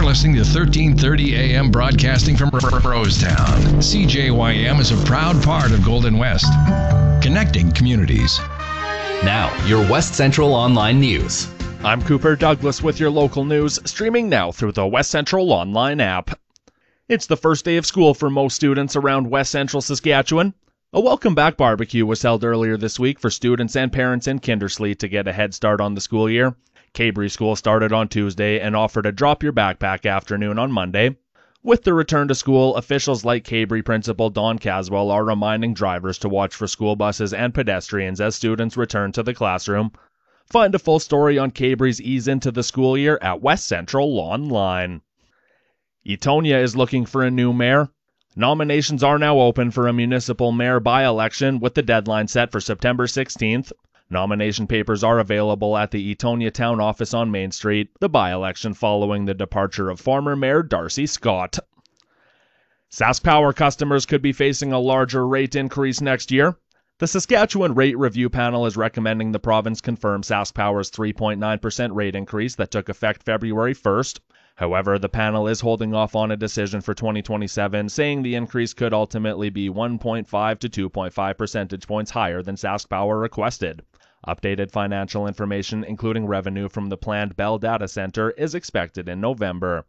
listening to 1330 AM broadcasting from Rosetown. CJYM is a proud part of Golden West, connecting communities. Now, your West Central Online News. I'm Cooper Douglas with your local news, streaming now through the West Central Online app. It's the first day of school for most students around West Central Saskatchewan. A welcome back barbecue was held earlier this week for students and parents in Kindersley to get a head start on the school year. Cabri School started on Tuesday and offered a drop your backpack afternoon on Monday. With the return to school, officials like Cabri Principal Don Caswell are reminding drivers to watch for school buses and pedestrians as students return to the classroom. Find a full story on Cabri's ease into the school year at West Central Online. Etonia is looking for a new mayor. Nominations are now open for a municipal mayor by-election with the deadline set for September 16th. Nomination papers are available at the Etonia Town Office on Main Street, the by-election following the departure of former Mayor Darcy Scott. SaskPower customers could be facing a larger rate increase next year. The Saskatchewan Rate Review Panel is recommending the province confirm SaskPower's 3.9% rate increase that took effect February 1st. However, the panel is holding off on a decision for 2027, saying the increase could ultimately be 1.5 to 2.5 percentage points higher than SaskPower requested. Updated financial information, including revenue from the planned Bell Data Center, is expected in November.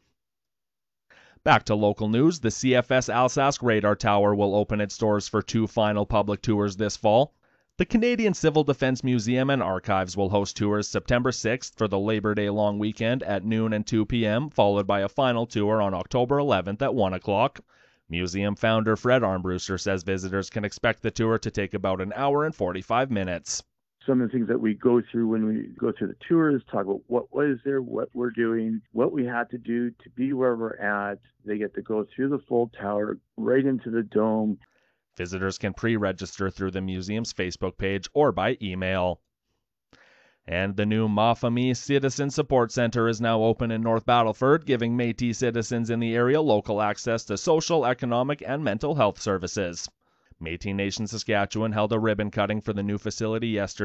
Back to local news, the CFS Alsask Radar Tower will open its doors for 2 final public tours this fall. The Canadian Civil Defence Museum and Archives will host tours September 6th for the Labor Day long weekend at noon and 2 p.m., followed by a final tour on October 11th at 1 o'clock. Museum founder Fred Armbruster says visitors can expect the tour to take about an hour and 45 minutes. Some of the things that we go through when we go through the tours, talk about what is there, what we're doing, what we had to do to be where we're at. They get to go through the full tower, right into the dome. Visitors can pre-register through the museum's Facebook page or by email. And the new Mafami Citizen Support Center is now open in North Battleford, giving Métis citizens in the area local access to social, economic, and mental health services. Métis Nation Saskatchewan held a ribbon cutting for the new facility yesterday.